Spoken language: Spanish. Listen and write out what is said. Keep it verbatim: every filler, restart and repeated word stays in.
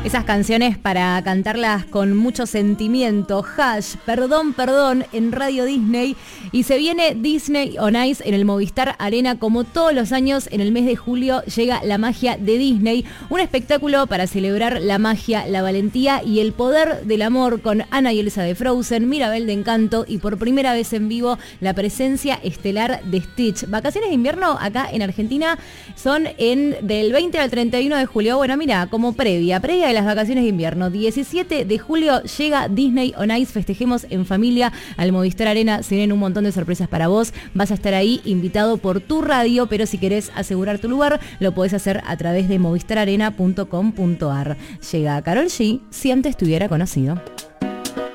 Esas canciones para cantarlas con mucho sentimiento. Hush, Perdón, Perdón, en Radio Disney. Y se viene Disney on Ice en el Movistar Arena. Como todos los años, en el mes de julio llega La Magia de Disney. Un espectáculo para celebrar la magia, la valentía y el poder del amor, con Anna y Elsa de Frozen, Mirabel de Encanto y por primera vez en vivo la presencia estelar de Stitch. Vacaciones de invierno acá en Argentina son en del veinte al treinta y uno de julio. Bueno, mira, como previa, previa de las vacaciones de invierno, diecisiete de julio llega Disney on Ice. Festejemos en familia al Movistar Arena. Se vienen un montón de sorpresas para vos. Vas a estar ahí invitado por tu radio, pero si querés asegurar tu lugar, lo podés hacer a través de movistar arena punto com punto ar. Llega Karol G, Si Antes Te Hubiera Conocido.